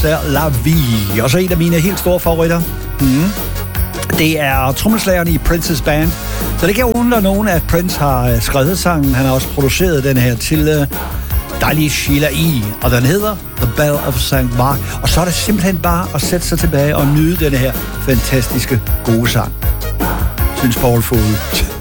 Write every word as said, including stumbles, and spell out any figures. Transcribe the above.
C'est la vie. Og så en af mine helt store favoritter. Mm. Det er trommeslageren i Prince's Band. Så det kan undre nogen, at Prince har skrevet sangen. Han har også produceret den her til uh, dejlige Sheila E. Og den hedder The Bell of Saint Mark. Og så er det simpelthen bare at sætte sig tilbage og nyde den her fantastiske gode sang. Synes Paul Fod.